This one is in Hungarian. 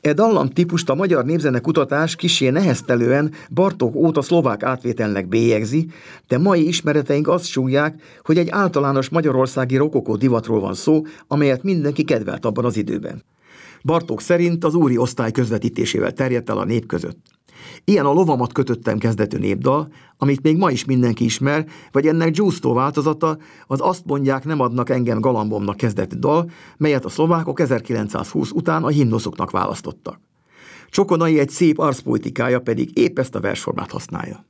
E dallamtípust a magyar népzenekutatás kissé neheztelően Bartók óta szlovák átvételnek bélyegzi, de mai ismereteink azt súgják, hogy egy általános magyarországi rokokó divatról van szó, amelyet mindenki kedvelt abban az időben. Bartók szerint az úri osztály közvetítésével terjedt el a nép között. Ilyen a Lovamat kötöttem kezdetű népdal, amit még ma is mindenki ismer, vagy ennek dzsúsztó változata, az Azt mondják, nem adnak engem galambomnak kezdetű dal, melyet a szlovákok 1920 után a himnuszoknak választottak. Csokonai egy szép arszpoetikája pedig épp ezt a versformát használja.